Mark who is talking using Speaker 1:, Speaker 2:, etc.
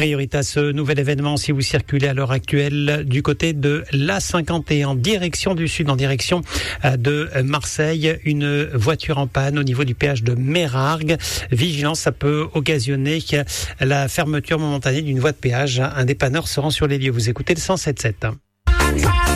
Speaker 1: Priorité à ce nouvel événement si vous circulez à l'heure actuelle du côté de l'A51 en direction du sud, en direction de Marseille. Une voiture en panne au niveau du péage de Mérargues. Vigilance, ça peut occasionner la fermeture momentanée d'une voie de péage. Un dépanneur se rend sur les lieux. Vous écoutez le 107.7.